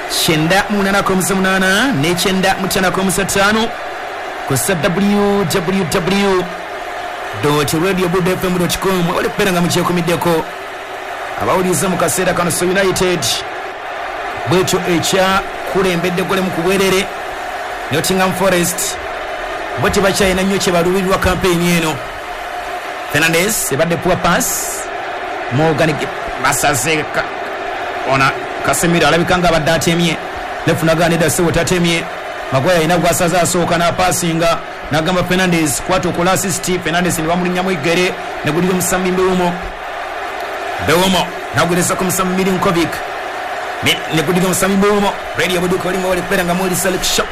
kyenda mu munana akomuza munana nekyenda mu ttaano akomuza ttaano kusa w w w dot radio buddu f m dot com oli kubeera nga mukyekumiddeko abawuliriza mu kaseera kano so United bwekyo ekyakulembedde golemu ku bwerere Nottingham Forest bo tebakyalina nnyo kye balubirirwa kampeyini eno. Fernandes ebadde puwa pass Morgan basaze ona Casemiro alabika nga abadde atemye nefunagaanidda sewo tatemye Maguire alina gwasaza asooka n'apasinga n'agamba Fernandes kwata okola assist. Fernandes ne bamulinnyamu eggere ne gulira omusambi Mbeumo Mbeumo n'agulesa ku musambi Milinkovic ne gulira omusambi Mbeumo radio buduka olimu oli kubeera nga mwoli selection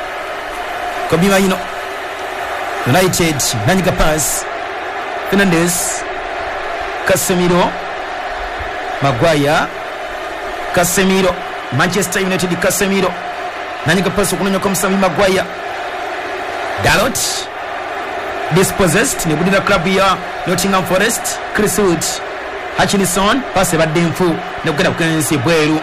Kobe Maino United nanyiga pass Fernandes Casemiro Maguire Casemiro Manchester United Casemiro nanyiga pass okunonya kwa musambi Maguire Dalot dispossessed ne gudira club ya Nottingham Forest. Chris Wood Hutchinson pass ebadde nfu ne kugenda kukensi bweru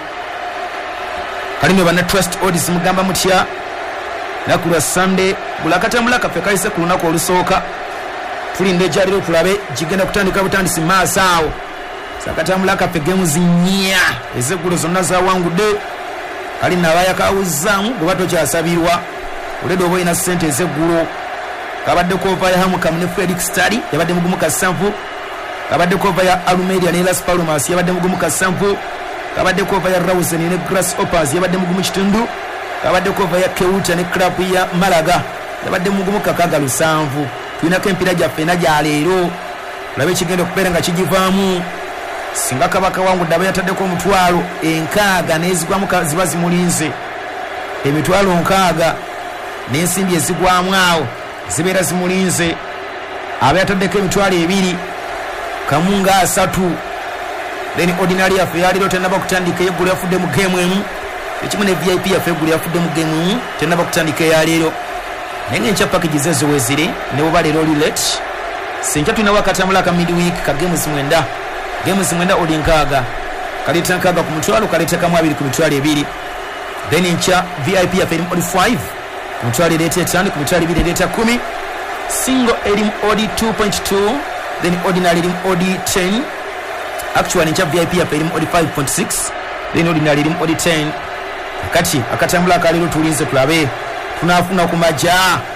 kalino bana trust odds mugamba mutya nakulwa Sunday bulakatambula kafe kaise ku lunaku olusooka tulinde ejjaliro tulabe gigenda kutandika butandisi maaso awo sakatambula kafe gemu zinnya ezeggulo zonna zawangudde kali nabaya kawuzzaamu bwe bato kyasabirwa uledo oba ina ssente ezeggulo kabadde kova ya Hamucam ne Felix Stadi yabadde mugumu kasanvu kabadde kova ya Almeria ne Las Palmas yabadde mugumu kasanvu kabadde kova ya Rawson ne Grasshoppers yabadde mugumu kitundu kabadde kova ya Keuta ne club ya Malaga yabadde mugumu kakaga lusanvu. Tuinako empira gyaffe na gyaleero labe kigenda okubeera nga kigivaamu singa kabaka wangu daba yataddeko omutwalo enkaaga nezigwamu ziba zimulinze emitwalo nkaaga n'ensimbi ezigwamu awo zibeera zimulinze aba yataddeko emitwalo ebiri kamunga asatu then ordinary yaffe yaliro tenaba kutandika eggulu yafudde mu game emu ekimu ne V I P yaffe eggulu yafudde mu game emu tenaba kutandika eyaleero naye ng'enkya package zezo wezire ne bwoba leero oli late senkya tulina wakatambula ka midweek ka games mwenda games mwenda oli nkaaga kaleeta nkaaga ku mutwalo kaleetekamu abiri ku mitwalo ebiri then enkya V I P yaffe erimu oli five ku mitwalo ereeta etaano ku mitwalo ebiri ereeta kumi single erimu odi two point two then ordinary erimu odi ten actually enkya V I P yaffe erimu odi five point six then ordinary erimu odi ten kati akatambula akaleero tulinze tulabe tunafuna kumaja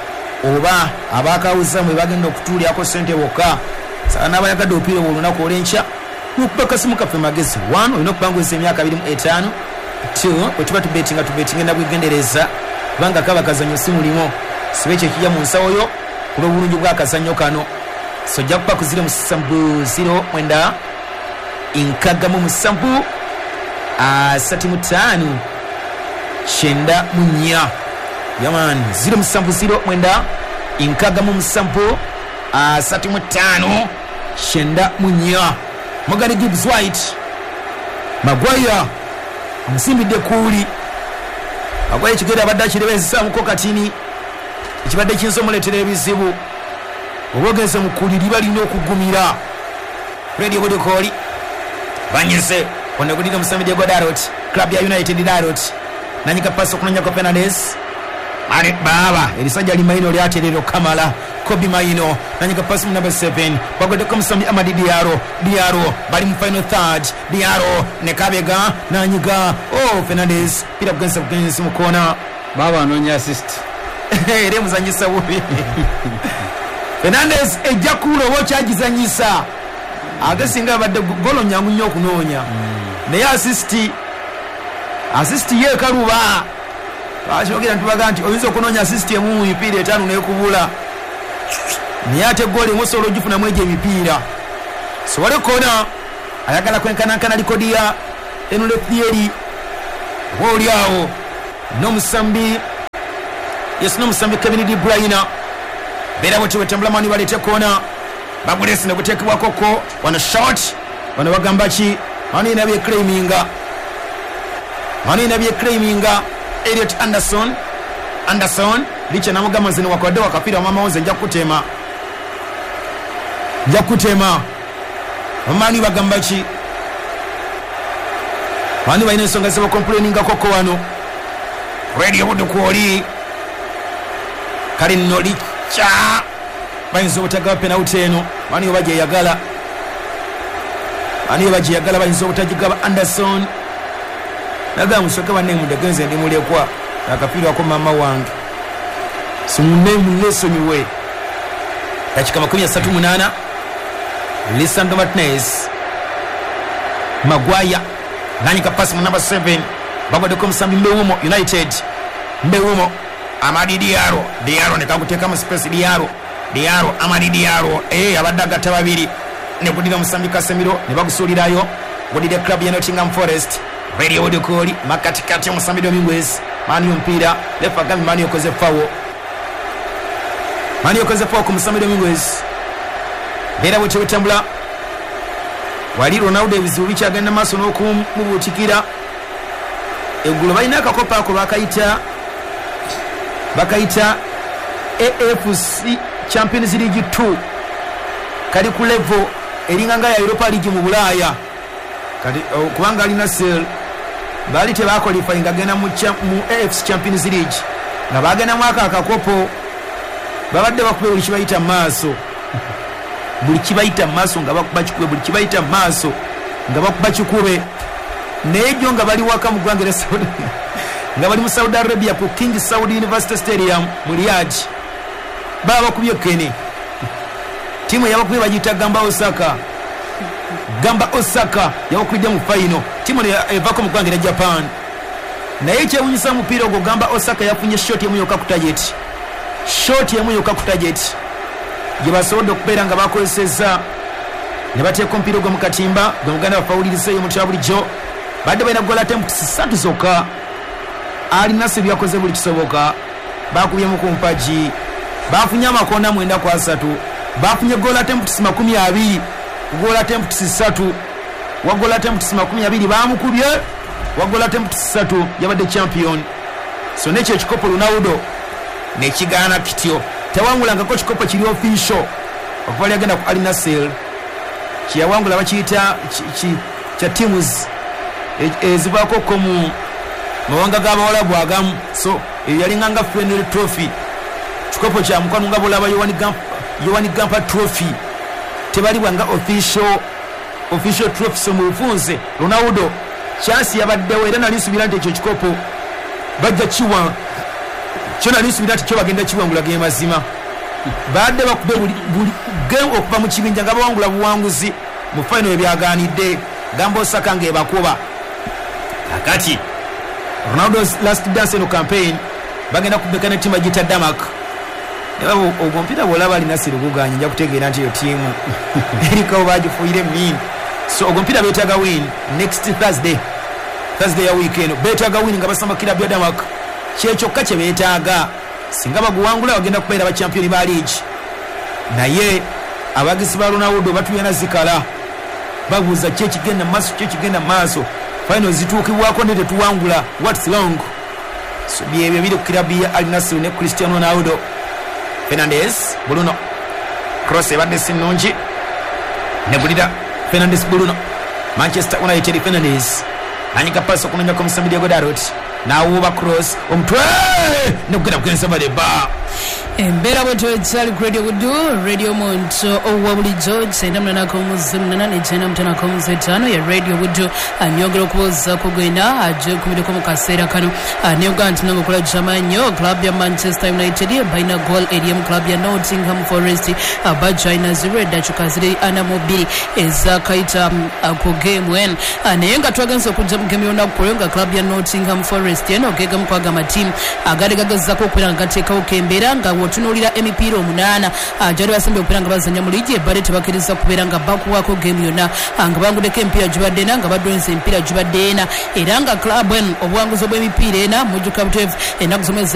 oba abakawuza mwe bagenda okutuulyako ssente bokka sana abayagadde opiira olunaku olw'enkya n'okuba kasimu kaffe magezi one olina okubangweza emyaka abiri mu etaano two bwe tuba tubetinga tubetinga nabwegendereza kubanga kaba kazanyo si mulimu sibe ekyo ekijja mu nsawo yo ku lw'obulungi bw'akazannyo kano so ojja kuba ku ziro musanvu ziro mwenda nkaaga mu musanvu asatu mu ttaano kyenda mu nnya yaman ziro musanvu ziro mwenda nkaaga mu musanvu asatu mu ttaano kyenda mu nnya Morgan Gibbs White Maguire amusimbidde kuuli Maguire ekigere abadde akirebeezesaamuko katini ekibadde kiyinza omuleetera ebizibu oba ogenze mu kuuli liba lina okugumira radio budukoli banyise onegulira omusambi gwa Darot club ya United Darot nanyiga pass okunonya kwa Fernandes Mane baba erisajja limaino lyaterero Kamala Kobe Maino nanyiga pass mu number seven bagode ko musambi Amadi Diaro Diaro bali mu final third Diaro ne Kabega nanyiga oh Fernandes pira kugenza kugenza mu kona baba anonya assist ere muzanyisa bubi Fernandes ejja kulo wo kyagizanyisa agasinga badde golo nyangu nnyo okunonya naye assist assist ye kaluba bashogera ntubaga nti oyinza okunonya assist emu mu mipiira etaano n'ekubula naye ate goli musolo gifuna mweje emipiira so wale kona ayagala kwenkanankana likodi ya Enule Pieri woli awo n'omusambi yes n'omusambi Kevin De Bruyne beera bwetyo bwetambula mani baleete kona bagulesi ne buteekebwakoko wano short wano bagamba ki mani ina byeclaiminga mani ina byeclaiminga Elliot Anderson Anderson licha namugamba zino wakwadde wakapira mama woze nja kutema nja kutema mani bagamba ki bandi balina ensonga ze bakomplainingako ko wano radio buddu kwoli kale nno lica bayinza obutagaba penalty eno bani yo bagyeyagala bani yo bagyeyagala bayinza obutagigaba Anderson naga musoke banne mudegenze ndi mulekwa akapiira ako mama wange simunne munesonyiwe dakika makumi asatu munana Lisandro Martinez Maguire nanyika pasi mu number seven bagwadeko musambi Mbeumo United Mbeumo Amadi Diaro Diaro ne kakuteka mu space Diaro Diaro Amadi Diaro eh abadaga babiri ne kudiga musambi Casemiro ne bagusulirayo godide club ya Nottingham Forest radio de koli makati kati ya musambi Dominguez mani mpira lefa gami mani yokoze fawo mani yokoze fawo ku musambi Dominguez bera bwe chebutambula wali Ronaldo ebizibu kyagenda maso n'okumubutikira egulo balina akakopa ako bakayita bakayita A F C Champions League two kali ku level eringanga ya Europa League mu Bulaya kati uh, kubanga alina sel bali te bakwalify ngagenda mu, mu A F C Champions League na bagenda mwaka akakopo babadde bakube buli kibayita maso buli kibayita maso nga bakubakikube buli kibayita maso nga bakubakikube nejo nga bali waka mu gwanga lya Saudi nga bali mu Saudi Arabia ku King Saud University Stadium mu Riyadh baba bakubye kene timu yabakubye bagita Gamba Osaka Gamba Osaka yabakubye mu final timu evako mu gwanga lya Japan naye kyewunyisa mupira ogwo Gamba Osaka yafunye shot yemu yoka ku target shot yemu yoka ku target gibasobola okubeera nga bakozeseza ne bateeka omupiira ogwo mu katimba gwe muganda bafawulirizeeyo mu kya bulijjo badde balina goal attempts ssatu zokka alina se byakoze buli kisoboka bakubyemu ku mpagi bafunye amakoona mwenda ku asatu bafunye goal attempts makumi abiri goal attempts ssatu wa goal attempts makumi abiri bamukubye wa goal attempts ssatu yabadde champion so nekyo ekikopo Ronaldo nekigaana kityo tewangulangako kikopo kiri official okubali agenda ku Al Nassr kiyawangula bakiyita kya teams ezivaako ko mu mawanga g'abawalabu agamu so eyalinganga friendly trophy kikopo kya mukwano nga bolaba Yohani Gampa trophy tebalibwanga official official trophy so mu bufunze Ronaldo chance yabaddewo era nali nsubira nti ekyo kikopo bajja kiwa kyona nisubira ati kyo bagenda kiwangula ge mazima badde bakube buli game okuva mu kibinja nga bawangula buwanguzi mu final ebyaganidde Gamba Osaka nge bakuba akati Ronaldo's last dance no campaign bagenda kubekana timu agita Damak yabo ogompita bolaba ali Nasir kuganya nja kutegeera nti yo timu erika obagifuire min so ogompita betaga win next Thursday Thursday ya weekend betaga win nga basamba kila bya Damak kyekyo kache beetaaga singa baguwangula bagenda kubeera ba champion ba league naye abagisi ba Ronaldo batuyana zikala babuza chechi genda maso chechi genda maso final zituukibwako ne tetuwangula what's wrong so byebyo biri ku club ya Al Nassr ne Cristiano Ronaldo Fernandes Bruno cross ebadde sinungi ne bulira Fernandes Bruno Manchester United Fernandes anyika pass okunenya ko Musambi Diego Dalot nawo ba cross omtwe ne kugenda kugenza baleba Mbera bwetu echali radio wudu radio monto owa bulijjo kyenda munana komuze munana ne kyenda mutana komuze tano ya radio wudu anyogera okuboza kugenda aje kumideko mu kaseera kano ne Uganda nango kola jamanyo club ya Manchester United baina goal erium club ya Nottingham Forest abajaina zero dachukazire ana mobili eza kaita ku game when ayenga twaganza okujja mu game yona kulenga club ya Nottingham Forest eno gega mu kwagama team agade gagaza ko kwera ngateka okembera nga wotunulira emipira omunana ajali basembe okupiranga bazanya mu ligi ebale tebakiriza kubeera nga bakuwako game yonna nga bangudeko empira gibadde nga badonze empira gibadde ena era nga club en obuwanguzi bw'emipiira ena mujjuka buteefu enaku zomwezera mu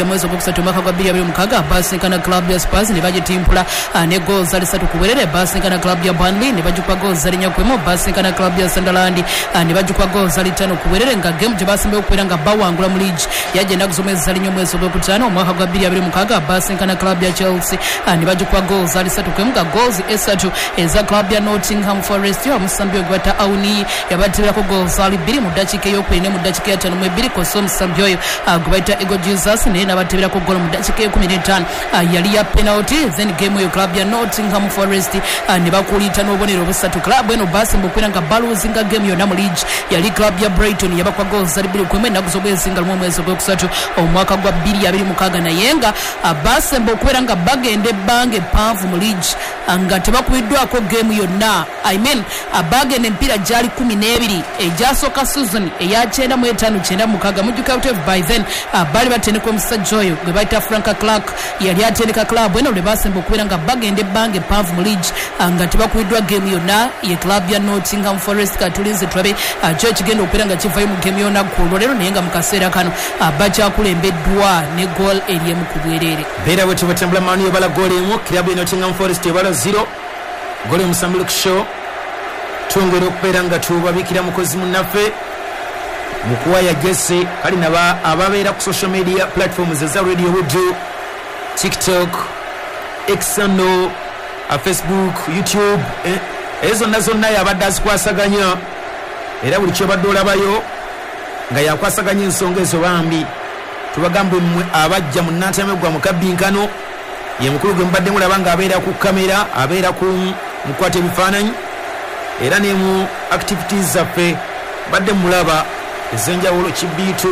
bbiri mwezi ogwokusatu omwaka gwa bbiri abiri mukaaga basinkana club ya Spurs ne bagitimpula ne goals ali satu ku bwerere. Basinkana club ya Burnley ne bagikwa goals ali nyakwemu. Basinkana club ya Sunderland ne bagikwa goals ali tano ku bwerere nga game gye basembeyo okubeera nga bawangula mu league yajja ennaku z'omwezi ali nnyo mwezi ogwokutaano omwaka gwa bbiri abiri mukaaga. Basinkana club ya Chelsea ne bagikwa goals ali satu kwemu nga goals esatu eza club ya Nottingham Forest omusambi ogwata Auni yabatirako goals ali bbiri mu ddakiika ey'okubiri ne mu ddakiika ya ttaano mu ebbiri kosa omusambi oyo gwe bayita Ego Jesus naye n'abateberako goal mu ddakiika y'ekumi n'ettaano yali ya penalty. Then game eyo club ya Nottingham Forest ne bakuliita n'obubonero busatu. Club eno basemba okubeera nga baluzinga game yonna mu league yali club ya Brighton yabakwa goals ali bbiri kwemu ennaku z'omwezi nga lumu omwezi ogwokusatu omwaka gwa bbiri abiri mukaaga naye nga basemba okubeera nga bagenda ebbanga eppanvu mu league nga tebakubiddwako game yonna. I mean bagenda emipiira gyali kumi n'ebiri egyasooka season eya kyenda mu etaano kyenda mu mukaaga mujjuka buteevu. By then baali batendeka omusajja oyo gwe bayita Frank Clark yali atendeka club eno lwe basemba okubeera nga bagenda ebbanga eppanvu mu league nga tebakubiddwa game yonna ye club ya Nottingham Forest. Katulinze tulabe kyo ekigenda okubeera nga kivayo mu game yonna ku olwo naye nga mu kaseera kano bakyakulembeddwa ne goal eryemu ku bwerere. beera bwe tubatambula maani ebala goal emu club ya Nottingham Forest ebala zero goal omusambi Luke Shaw. Twongera okubeera nga tubabikira mukozi munnaffe mukuwaya Jesse kali naba ababeera ku social media platforms eza Radio Wood, TikTok, X no, Facebook, YouTube ezo nazo naye abadde azikwasaganya era buli kyobadde olabayo nga yakwasaganya ensonga ezo bambi tubagambwe mmwe abajja mu Nantamegwa mu kabbinkano ye mukulu gwe mubadde mulaba nga abeera ku kamera abeera ku mukwata ebifaananyi era ne mu activities zaffe badde mulaba ezenjawulo kibiitu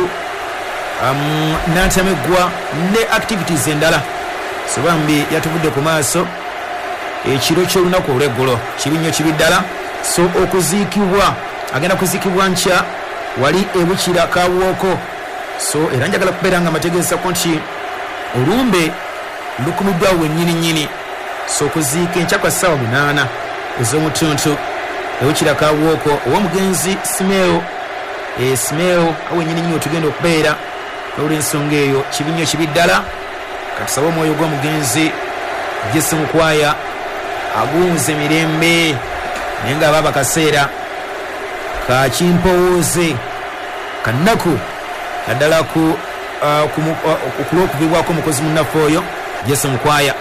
um, Nantamegwa ne activities endala so bambi yatuvudde ku maaso ekiro ky'olunaku olw'eggulo kibi nnyo kibi ddala. So okuziikibwa agenda kuziikibwa nkya wali ebukira Kawooko. So era njagala kubeera nga amategeezako nti olumbe lukumiddwawo wennyini nnyini. So okuziika enkya kwa ssaawa munaana ez'omutuntu ebukira Kawooko ow'omugenzi Simeo e Simeo awennyini nnyo tugenda okubeera olw'ensonga eyo kibi nnyo kibi ddala. Katusabe omwoyo gw'omugenzi Jesse Mukwaya agunze mirembe naye nga baba kaseera kakimpowooze kannaku naddala ku kulwokuvibwako omukozi munnaffe oyo Jesse Mukwaya.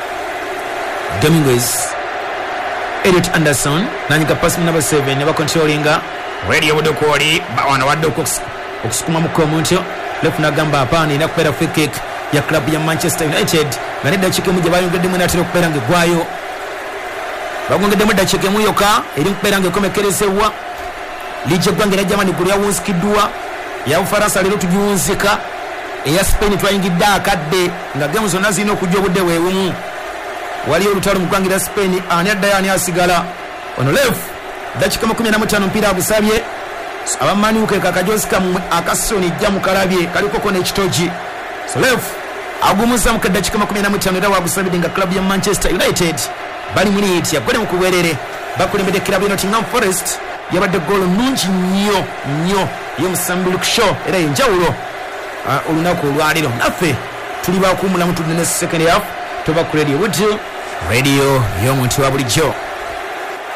Dominguez Elliot Anderson nanyika pass number seven ne bakontrolinga Radio Budokoli bawana wadde okusukuma mu komunto left nagamba apaana ina kubeera free kick ya club ya Manchester United nga neddakiika emu gye bayongeddemu n'atera okubeera nga eggwayo bagongeddemu eddakiika emu yokka eri kubeera nga ekomekerezebwa liigi eggwanga era Germany gulu yawunzikiddwa eya Bufaransa leero tugiwunzika eya Spain twayingidde akadde nga gemu zonna zirina okujja obudde bwebumu. Waliyo olutalo mu ggwanga erya Spain ani addayo ani asigala ono lefu ddakiika makumi ana mu ttaano omupiira agusabye abamaniuke kakajozi kammwe akasoni jja mukalabye kalikoko n'ekitogi. So lefu agumuza mu kaddakiika makumi ana mu ttaano era wagusabidde nga club ya Manchester United bali mu liiti yagole mu kubeerere bakulembedde club ya Nottingham Forest yabadde goolo nnungi nnyo nnyo y'omusambi Luke Shaw era yenjawulo olunaku olwaliro. Naffe tuli bakuwummulamu tudde ne second half toba ku Radio Wood, radio y'omuntu wa bulijjo.